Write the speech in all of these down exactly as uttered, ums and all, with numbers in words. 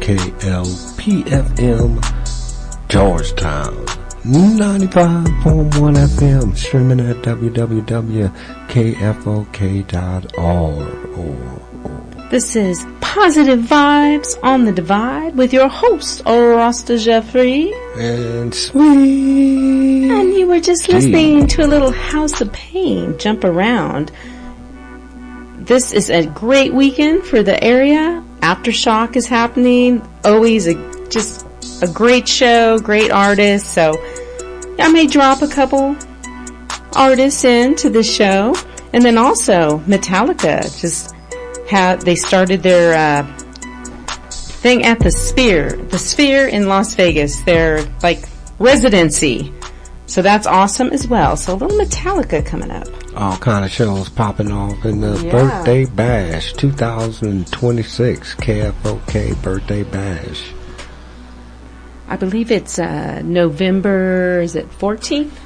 K L P F M, Georgetown. ninety-five point one F M, streaming at w w w dot k f o k dot org. This is Positive Vibes on the Divide with your host, Rasta Jeffrey. And Sweet. And you were just listening to a little House of Pain jump around. This is a great weekend for the area. Aftershock is happening. Always a, just a great show, great artists. So I may drop a couple artists into the show. And then also Metallica just had, they started their uh thing at the Sphere, the Sphere in Las Vegas, their like residency. So that's awesome as well. So a little Metallica coming up. All kind of shows popping off in the Yeah. Birthday Bash twenty twenty-six, K F O K Birthday Bash. I believe it's uh November, is it fourteenth?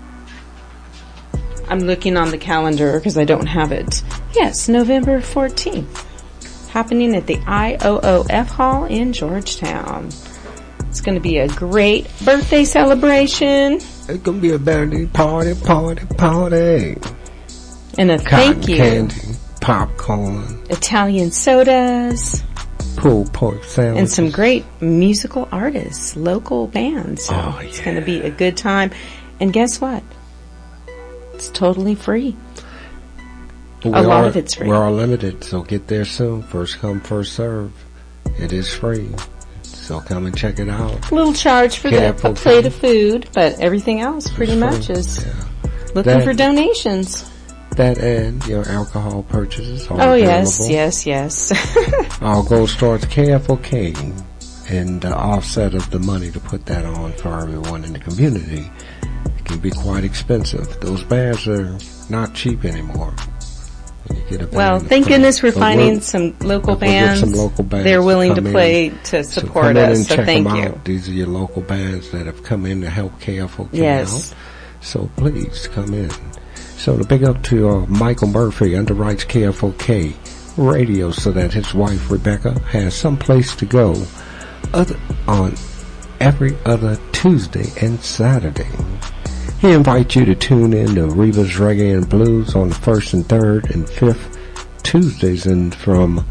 I'm looking on the calendar because I don't have it. Yes, November fourteenth. Happening at the I O O F Hall in Georgetown. It's going to be a great birthday celebration. It's going to be a birthday party, party, party. And a Cotton thank you. candy, popcorn, Italian sodas. pulled pork sandwiches. And some great musical artists, local bands. So Oh, it's yeah. going to be a good time. And guess what? It's totally free. We a lot are, of it's free. We're all limited, so get there soon. First come, first serve. It is free. So come and check it out. A little charge for the, Careful, a plate please. of food, but everything else pretty much is Yeah. looking That- for donations. That and your alcohol purchases are Oh, available. yes, yes, yes. All goes towards K F O K and the offset of the money to put that on for everyone in the community. It can be quite expensive. Those bands are not cheap anymore. When you get a band Well, to thank play. goodness we're But finding we're- some local but we'll get bands. some local bands They're to willing to come in. play to So support come in us, and so check thank them you. out. These are your local bands that have come in to help K F O K Yes. out. So please come in. So to big up to uh, Michael Murphy, underwrites K F O K radio so that his wife Rebecca has some place to go other, on every other Tuesday and Saturday. He invites you to tune in to Reva's Reggae and Blues on the first and third and fifth Tuesdays and from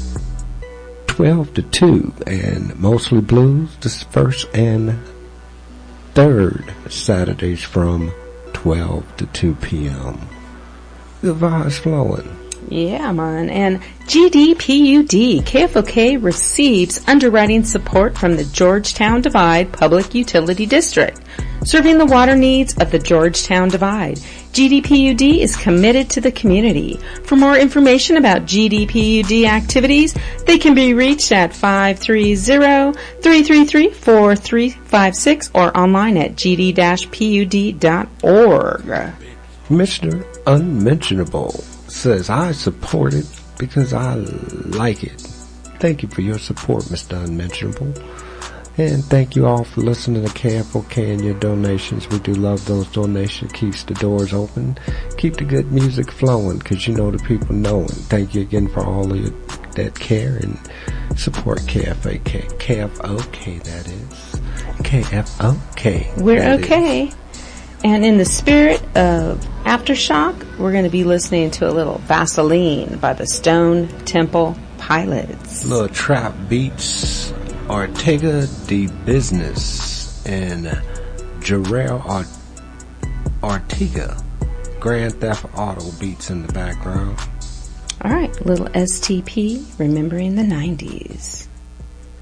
twelve to two, and mostly blues the first and third Saturdays from twelve to two p.m. The vibe's flowing. Yeah, man. And G D P U D, K F O K receives underwriting support from the Georgetown Divide Public Utility District, serving the water needs of the Georgetown Divide. G D P U D is committed to the community. For more information about G D P U D activities, they can be reached at five three zero, three three three, four three five six or online at g d dash p u d dot org. Mister Unmentionable says, I support it because I like it. Thank you for your support, Mister Unmentionable. And thank you all for listening to K F O K and your donations. We do love those donations. Keeps the doors open. Keep the good music flowing, because you know the people know. And thank you again for all of you that care and support K F A K. K F O K, that is. K F O K. We're that okay. is. And in the spirit of Aftershock, we're going to be listening to a little Vaseline by the Stone Temple Pilots. Little trap beats, Ortega de Business and Jarrell Art- Ortega. Grand Theft Auto beats in the background. All right, little S T P, remembering the nineties.